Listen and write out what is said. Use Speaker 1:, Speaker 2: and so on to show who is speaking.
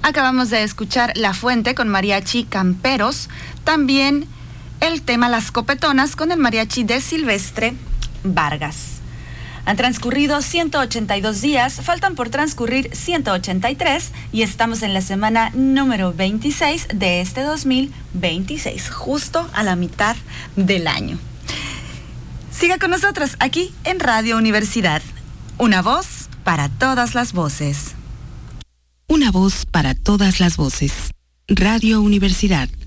Speaker 1: Acabamos de escuchar La Fuente con Mariachi Camperos. También el tema Las Copetonas con el mariachi de Silvestre Vargas. Han transcurrido 182 días, faltan por transcurrir 183 y estamos en la semana número 26 de este 2026, justo a la mitad del año. Siga con nosotros aquí en Radio Universidad. Una voz para todas las voces.
Speaker 2: Una voz para todas las voces. Radio Universidad.